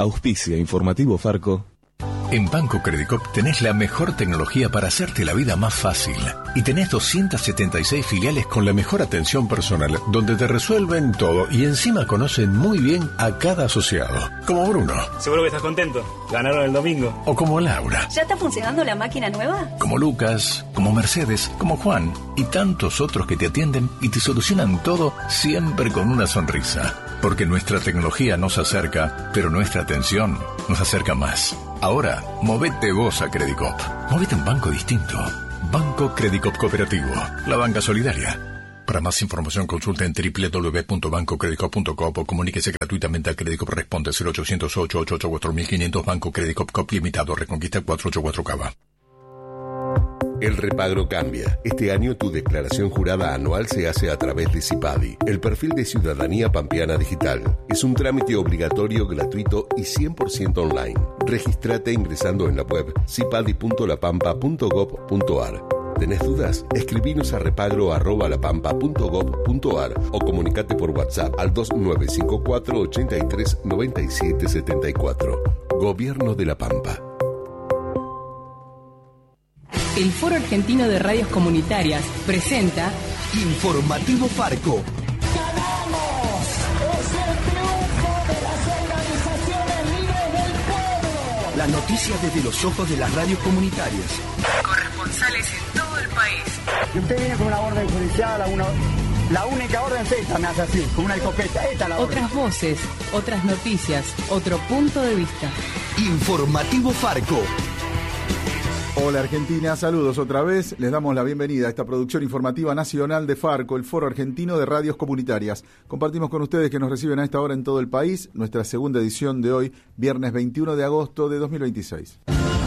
Auspicia Informativo Farco. En Banco Credicop tenés la mejor tecnología para hacerte la vida más fácil. Y tenés 276 filiales con la mejor atención personal, donde te resuelven todo y encima conocen muy bien a cada asociado. Como Bruno. Seguro que estás contento. Ganaron el domingo. O como Laura. ¿Ya está funcionando la máquina nueva? Como Lucas, como Mercedes, como Juan y tantos otros que te atienden y te solucionan todo siempre con una sonrisa. Porque nuestra tecnología nos acerca, pero nuestra atención nos acerca más. Ahora, movete vos a Credicop. Movete a un banco distinto. Banco Credicop Cooperativo. La banca solidaria. Para más información consulta en www.bancocredicop.com o comuníquese gratuitamente a Credicop. Responde 0800-888-4500 Banco Credicop Cop Limitado. Reconquista 484 Cava. El repagro cambia. Este año tu declaración jurada anual se hace a través de CIPADI, el perfil de Ciudadanía Pampeana Digital. Es un trámite obligatorio, gratuito y 100% online. Regístrate ingresando en la web cipadi.lapampa.gov.ar. ¿Tenés dudas? Escribinos a repagro@lapampa.gov.ar o comunicate por WhatsApp al 2954 83 97 74. Gobierno de La Pampa. El Foro Argentino de Radios Comunitarias presenta Informativo Farco. ¡Ganamos! ¡Es el triunfo de las organizaciones libres del pueblo! Las noticias desde los ojos de las radios comunitarias. Corresponsales en todo el país. Y usted viene con una orden judicial, la única orden es esta, me hace así, con una escopeta. Esta es la orden. Otras voces, otras noticias, otro punto de vista. Informativo Farco. Hola Argentina, saludos otra vez. Les damos la bienvenida a esta producción informativa nacional de Farco, el Foro Argentino de Radios Comunitarias. Compartimos con ustedes que nos reciben a esta hora en todo el país nuestra segunda edición de hoy, viernes 21 de agosto de 2026.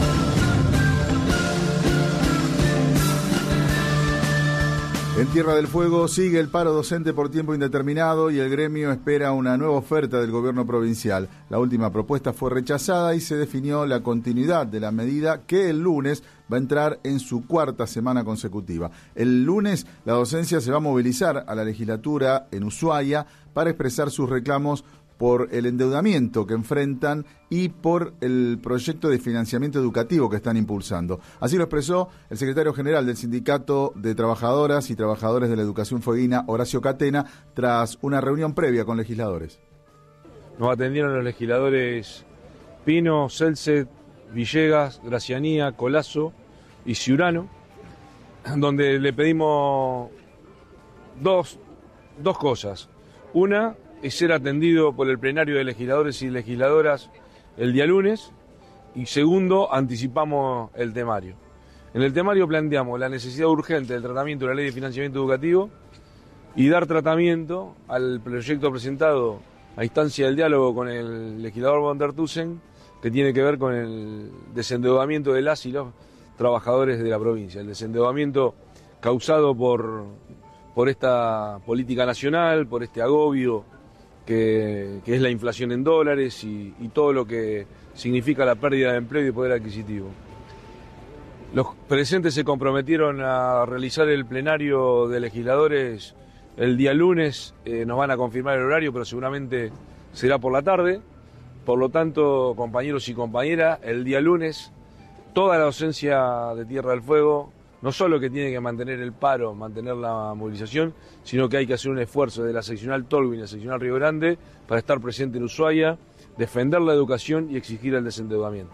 En Tierra del Fuego sigue el paro docente por tiempo indeterminado y el gremio espera una nueva oferta del gobierno provincial. La última propuesta fue rechazada y se definió la continuidad de la medida que el lunes va a entrar en su cuarta semana consecutiva. El lunes la docencia se va a movilizar a la legislatura en Ushuaia para expresar sus reclamos por el endeudamiento que enfrentan y por el proyecto de financiamiento educativo que están impulsando. Así lo expresó el secretario general del Sindicato de Trabajadoras y Trabajadores de la Educación Fueguina, Horacio Catena, tras una reunión previa con legisladores. Nos atendieron los legisladores Pino, Celset, Villegas, Gracianía, Colazo y Ciurano, donde le pedimos dos cosas. Una es ser atendido por el plenario de legisladores y legisladoras el día lunes, y segundo, anticipamos el temario. En el temario planteamos la necesidad urgente del tratamiento de la Ley de Financiamiento Educativo y dar tratamiento al proyecto presentado a instancia del diálogo con el legislador von der Tussen, que tiene que ver con el desendeudamiento de las y los trabajadores de la provincia, el desendeudamiento causado por esta política nacional, por este agobio que es la inflación en dólares y todo lo que significa la pérdida de empleo y de poder adquisitivo. Los presentes se comprometieron a realizar el plenario de legisladores el día lunes, nos van a confirmar el horario, pero seguramente será por la tarde. Por lo tanto, compañeros y compañeras, el día lunes, toda la docencia de Tierra del Fuego, no solo que tiene que mantener el paro, mantener la movilización, sino que hay que hacer un esfuerzo de la seccional Tolwyn y la seccional Río Grande para estar presente en Ushuaia, defender la educación y exigir el desendeudamiento.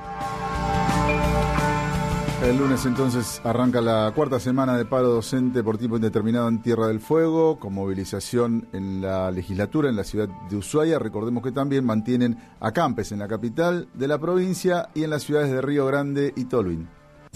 El lunes entonces arranca la cuarta semana de paro docente por tiempo indeterminado en Tierra del Fuego, con movilización en la legislatura en la ciudad de Ushuaia. Recordemos que también mantienen acampes en la capital de la provincia y en las ciudades de Río Grande y Tolwyn.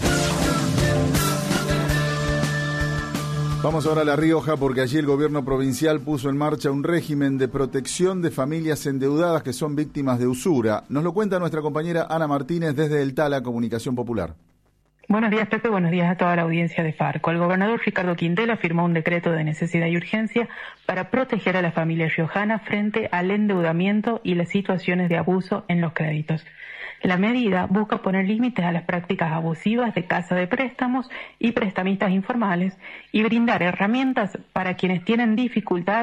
Vamos ahora a La Rioja porque allí el gobierno provincial puso en marcha un régimen de protección de familias endeudadas que son víctimas de usura. Nos lo cuenta nuestra compañera Ana Martínez desde el Tala Comunicación Popular. Buenos días, Pepe. Buenos días a toda la audiencia de Farco. El gobernador Ricardo Quintela firmó un decreto de necesidad y urgencia para proteger a la familia riojana frente al endeudamiento y las situaciones de abuso en los créditos. La medida busca poner límites a las prácticas abusivas de casa de préstamos y prestamistas informales y brindar herramientas para quienes tienen dificultades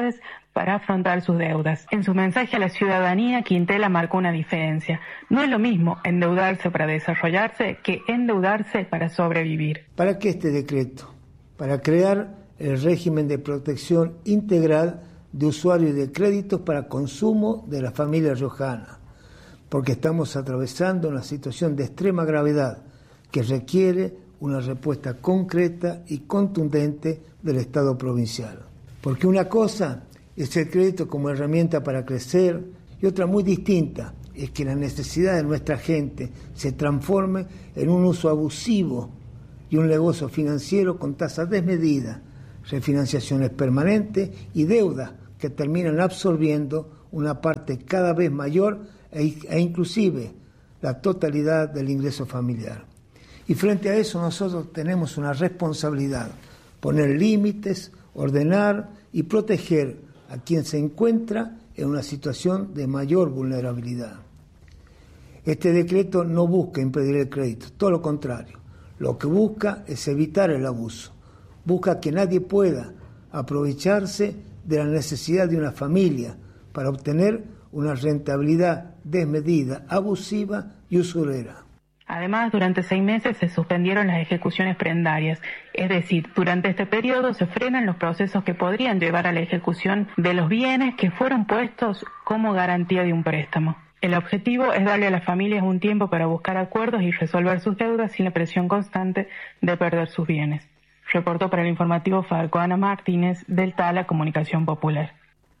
para afrontar sus deudas. En su mensaje a la ciudadanía, Quintela marcó una diferencia. No es lo mismo endeudarse para desarrollarse que endeudarse para sobrevivir. ¿Para qué este decreto? Para crear el régimen de protección integral de usuarios de créditos para consumo de la familia riojana, porque estamos atravesando una situación de extrema gravedad que requiere una respuesta concreta y contundente del Estado provincial. Porque una cosa es el crédito como herramienta para crecer y otra muy distinta es que la necesidad de nuestra gente se transforme en un uso abusivo y un negocio financiero con tasas desmedidas, refinanciaciones permanentes y deudas que terminan absorbiendo una parte cada vez mayor e inclusive la totalidad del ingreso familiar. Y frente a eso nosotros tenemos una responsabilidad, poner límites, ordenar y proteger a quien se encuentra en una situación de mayor vulnerabilidad. Este decreto no busca impedir el crédito, todo lo contrario. Lo que busca es evitar el abuso. Busca que nadie pueda aprovecharse de la necesidad de una familia para obtener una rentabilidad desmedida, abusiva y usurera. Además, durante 6 meses se suspendieron las ejecuciones prendarias, es decir, durante este periodo se frenan los procesos que podrían llevar a la ejecución de los bienes que fueron puestos como garantía de un préstamo. El objetivo es darle a las familias un tiempo para buscar acuerdos y resolver sus deudas sin la presión constante de perder sus bienes. Reportó para el informativo Farco Ana Martínez, del Tala Comunicación Popular.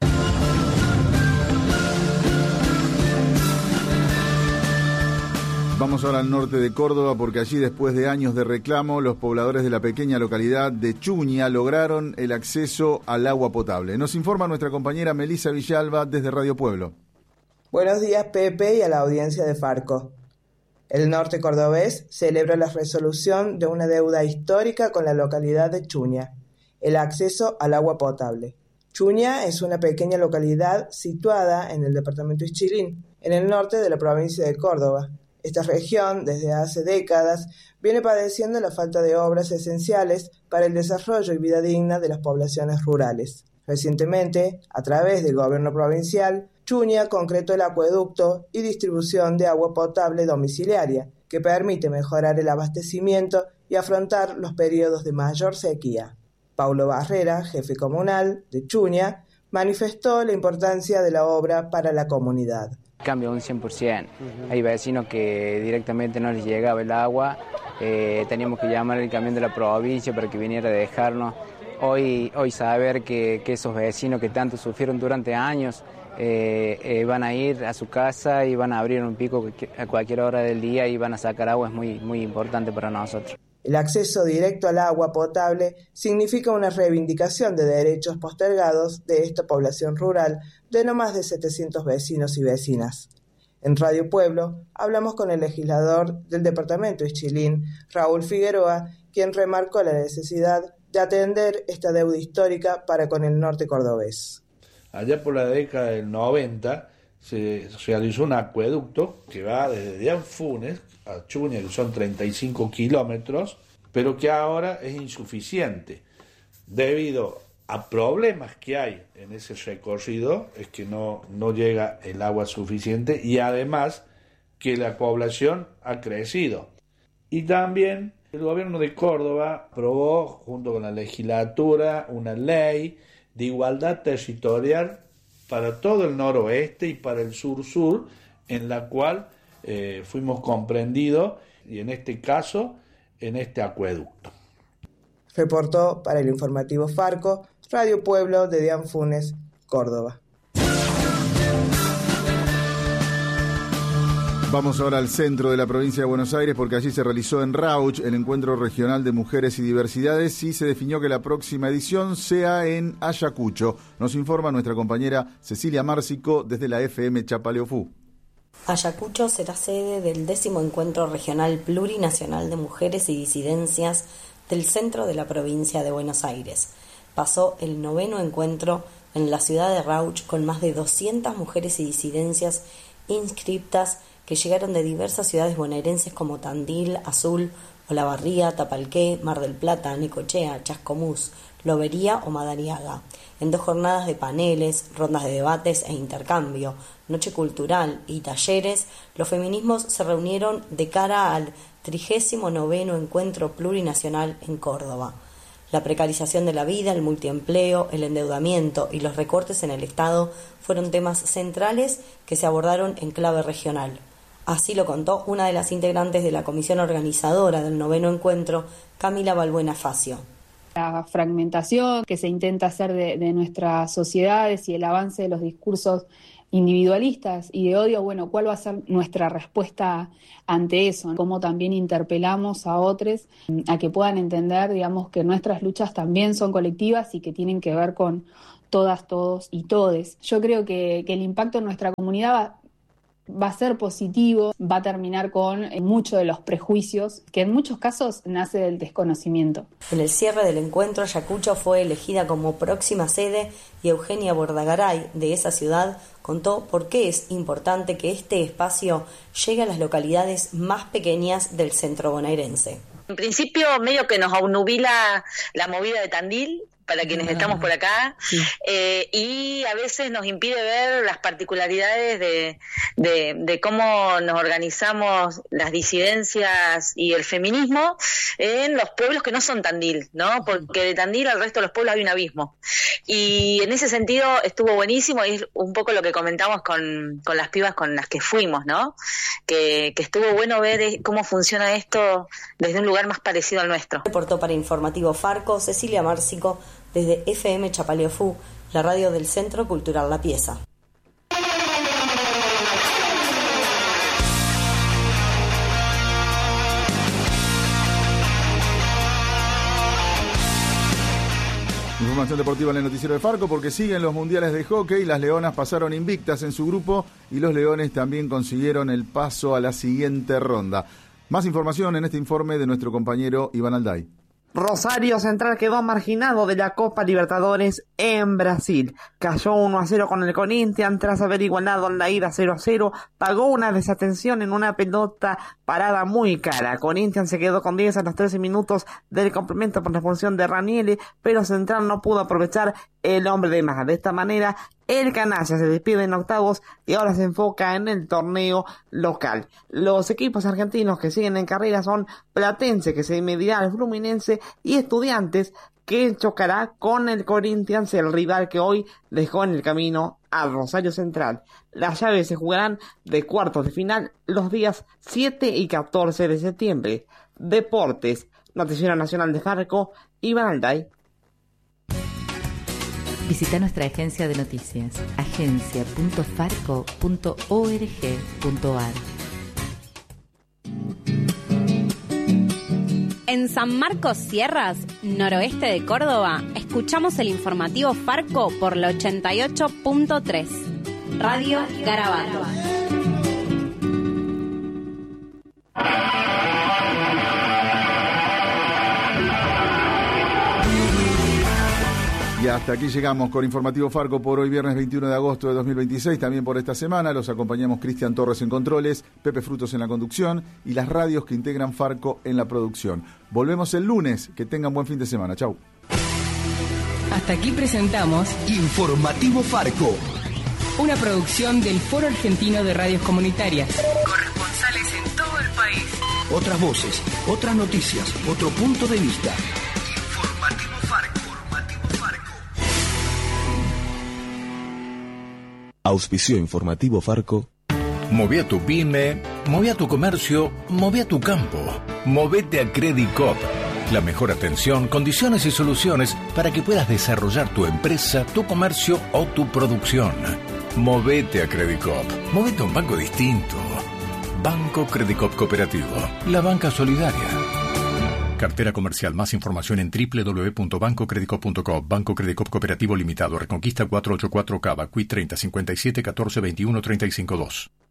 Vamos ahora al norte de Córdoba porque allí, después de años de reclamo, los pobladores de la pequeña localidad de Chuña lograron el acceso al agua potable. Nos informa nuestra compañera Melissa Villalba desde Radio Pueblo. Buenos días, Pepe, y a la audiencia de Farco. El norte cordobés celebra la resolución de una deuda histórica con la localidad de Chuña, el acceso al agua potable. Chuña es una pequeña localidad situada en el departamento Ischilín, en el norte de la provincia de Córdoba. Esta región, desde hace décadas, viene padeciendo la falta de obras esenciales para el desarrollo y vida digna de las poblaciones rurales. Recientemente, a través del gobierno provincial, Chuña concretó el acueducto y distribución de agua potable domiciliaria, que permite mejorar el abastecimiento y afrontar los periodos de mayor sequía. Paulo Barrera, jefe comunal de Chuña, manifestó la importancia de la obra para la comunidad. Cambio un 100%. Hay vecinos que directamente no les llegaba el agua, teníamos que llamar al camión de la provincia para que viniera a dejarnos. Hoy saber que esos vecinos que tanto sufrieron durante años van a ir a su casa y van a abrir un pico a cualquier hora del día y van a sacar agua es muy importante para nosotros. El acceso directo al agua potable significa una reivindicación de derechos postergados de esta población rural de no más de 700 vecinos y vecinas. En Radio Pueblo hablamos con el legislador del departamento Ischilín, Raúl Figueroa, quien remarcó la necesidad de atender esta deuda histórica para con el norte cordobés. Allá por la década del 90 se realizó un acueducto que va desde Dianfunes a Chuña, que son 35 kilómetros, pero que ahora es insuficiente debido a problemas que hay en ese recorrido, es que no llega el agua suficiente y además que la población ha crecido. Y también el gobierno de Córdoba aprobó, junto con la legislatura, una ley de igualdad territorial para todo el noroeste y para el sur-sur, en la cual fuimos comprendidos, y en este caso, en este acueducto. Reportó para el informativo Farco, Radio Pueblo de Dianfunes, Córdoba. Vamos ahora al centro de la provincia de Buenos Aires porque allí se realizó en Rauch el Encuentro Regional de Mujeres y Diversidades y se definió que la próxima edición sea en Ayacucho. Nos informa nuestra compañera Cecilia Márcico desde la FM Chapaleofú. Ayacucho será sede del 10º Encuentro Regional Plurinacional de Mujeres y Disidencias del centro de la provincia de Buenos Aires. Pasó el 9º encuentro en la ciudad de Rauch con más de 200 mujeres y disidencias inscriptas que llegaron de diversas ciudades bonaerenses como Tandil, Azul, Olavarría, Tapalqué, Mar del Plata, Necochea, Chascomús, Lobería o Madariaga, en 2 jornadas de paneles, rondas de debates e intercambio, noche cultural y talleres. Los feminismos se reunieron de cara al 39º Encuentro Plurinacional en Córdoba. La precarización de la vida, el multiempleo, el endeudamiento y los recortes en el Estado fueron temas centrales que se abordaron en clave regional. Así lo contó una de las integrantes de la comisión organizadora del 9º encuentro, Camila Balbuena Facio. La fragmentación que se intenta hacer de nuestras sociedades y el avance de los discursos individualistas y de odio, bueno, ¿cuál va a ser nuestra respuesta ante eso? Cómo también interpelamos a otros a que puedan entender, digamos, que nuestras luchas también son colectivas y que tienen que ver con todas, todos y todes. Yo creo que el impacto en nuestra comunidad va a ser positivo, va a terminar con muchos de los prejuicios, que en muchos casos nace del desconocimiento. En el cierre del encuentro, Ayacucho fue elegida como próxima sede y Eugenia Bordagaray, de esa ciudad, contó por qué es importante que este espacio llegue a las localidades más pequeñas del centro bonaerense. En principio, medio que nos obnubila la movida de Tandil, para quienes estamos por acá, sí. Y a veces nos impide ver las particularidades de cómo nos organizamos las disidencias y el feminismo en los pueblos que no son Tandil, ¿no? Porque de Tandil al resto de los pueblos hay un abismo. Y en ese sentido estuvo buenísimo, y es un poco lo que comentamos con las pibas con las que fuimos, ¿no? Que estuvo bueno ver cómo funciona esto desde un lugar más parecido al nuestro. Reportó para Informativo Farco Cecilia Márcico, desde FM Chapaleofú, la radio del Centro Cultural La Pieza. Información deportiva en el noticiero de Farco, porque siguen los mundiales de hockey. Las Leonas pasaron invictas en su grupo y los Leones también consiguieron el paso a la siguiente ronda. Más información en este informe de nuestro compañero Iván Alday. Rosario Central quedó marginado de la Copa Libertadores en Brasil. Cayó 1-0 con el Corinthians tras haber igualado en la ida 0-0. Pagó una desatención en una pelota parada muy cara. Corinthians se quedó con 10 a los 13 minutos del complemento por la expulsión de Ranieri, pero Central no pudo aprovechar el hombre de más. De esta manera, el canalla se despide en octavos y ahora se enfoca en el torneo local. Los equipos argentinos que siguen en carrera son Platense, que se medirá al Fluminense, y Estudiantes, que chocará con el Corinthians, el rival que hoy dejó en el camino a Rosario Central. Las llaves se jugarán de cuartos de final los días 7 y 14 de septiembre. Deportes, Noticiero Nacional de Farco, Iván Alday. Visita nuestra agencia de noticias, agencia.farco.org.ar. En San Marcos Sierras, noroeste de Córdoba, escuchamos el informativo Farco por la 88.3. Radio Garabato. Y hasta aquí llegamos con Informativo Farco por hoy, viernes 21 de agosto de 2026. También por esta semana los acompañamos Cristian Torres en controles, Pepe Frutos en la conducción y las radios que integran Farco en la producción. Volvemos el lunes. Que tengan buen fin de semana. Chau. Hasta aquí presentamos Informativo Farco, una producción del Foro Argentino de Radios Comunitarias. Corresponsales en todo el país. Otras voces, otras noticias, otro punto de vista. Informativo Farco. Auspició Informativo Farco. Moví a tu pyme, moví a tu comercio, moví a tu campo. Movete a Credit Coop. La mejor atención, condiciones y soluciones para que puedas desarrollar tu empresa, tu comercio o tu producción. Movete a Credit Coop. Movete a un banco distinto. Banco Credit Coop Cooperativo. La banca solidaria. Cartera comercial. Más información en www.bancocreditcoop.com. Banco Credit Coop Cooperativo Limitado. Reconquista 484 Cava. Quit 30 57 14 21 35 2.